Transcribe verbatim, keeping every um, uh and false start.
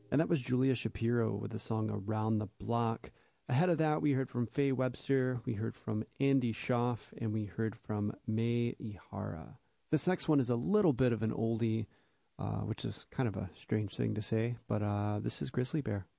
And that was Julia Shapiro with the song Around the Block. Ahead of that, we heard from Faye Webster, we heard from Andy Schaaf, and we heard from Mai Ihara. This next one is a little bit of an oldie, uh, which is kind of a strange thing to say, but uh, this is Grizzly Bear.